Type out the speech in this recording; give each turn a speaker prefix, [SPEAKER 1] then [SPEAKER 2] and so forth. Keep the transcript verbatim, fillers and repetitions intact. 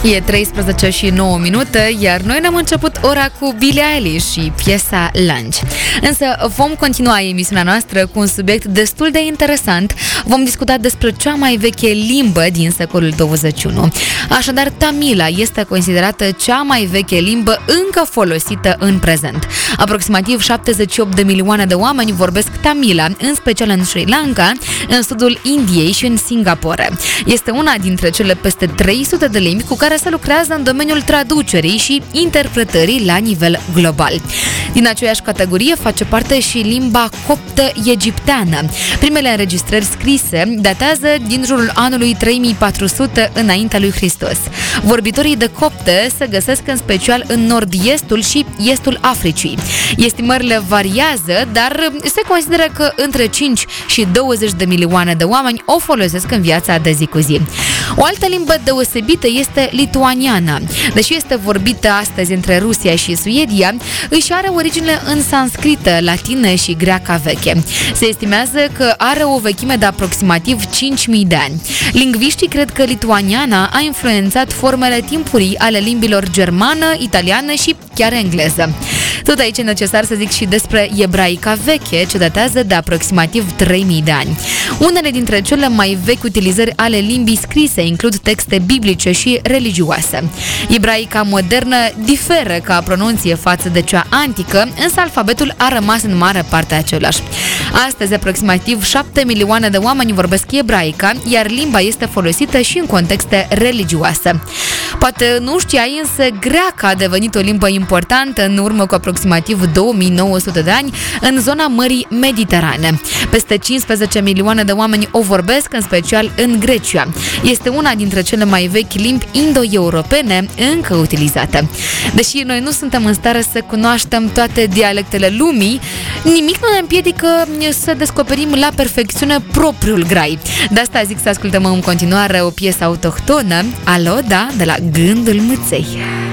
[SPEAKER 1] E treisprezece și nouă minute, iar noi ne-am început ora cu Billie Eilish și piesa Lunch. Însă vom continua emisiunea noastră cu un subiect destul de interesant. Vom discuta despre cea mai veche limbă din secolul douăzeci și unu. Așadar, Tamila este considerată cea mai veche limbă încă folosită în prezent. Aproximativ șaptezeci și opt de milioane de oameni vorbesc Tamila, în special în Sri Lanka, în sudul Indiei și în Singapore. Este una dintre cele peste trei sute de limbi cu care se lucrează în domeniul traducerii și interpretării la nivel global. Din aceeași categorie face parte și limba coptă egipteană. Primele înregistrări scrise datează din jurul anului trei mii patru sute înaintea lui Hristos. Vorbitorii de coptă se găsesc în special în nord-estul și estul Africii. Estimările variază, dar se consideră că între cinci și douăzeci de milioane de oameni o folosesc în viața de zi cu zi. O altă limbă deosebită este lituaniana. Deși este vorbită astăzi între Rusia și Suedia, își are origine în sanscrită, latină și greaca veche. Se estimează că are o vechime de aproximativ cinci mii de ani. Lingviștii cred că lituaniana a influențat formele timpurii ale limbilor germană, italiană și chiar engleză. Tot aici e necesar să zic și despre ebraica veche, ce datează de aproximativ trei mii de ani. Unele dintre cele mai vechi utilizări ale limbii scrise includ texte biblice și religioase. Ebraica modernă diferă ca pronunție față de cea antică, însă alfabetul a rămas în mare parte același. Astăzi, aproximativ șapte milioane de oameni vorbesc ebraica, iar limba este folosită și în contexte religioase. Poate nu știai, însă greaca a devenit o limbă importantă în urmă cu aproximativ două mii nouă sute de ani în zona Mării Mediterane. Peste cincisprezece milioane de oameni o vorbesc, în special în Grecia. Este una dintre cele mai vechi limbi indo-europene încă utilizate. Deși noi nu suntem în stare să cunoaștem toate dialectele lumii, nimic nu ne împiedică să descoperim la perfecțiune propriul grai. De asta zic să ascultăm în continuare o piesă autohtonă, Aloda, de la Gândul Mâței.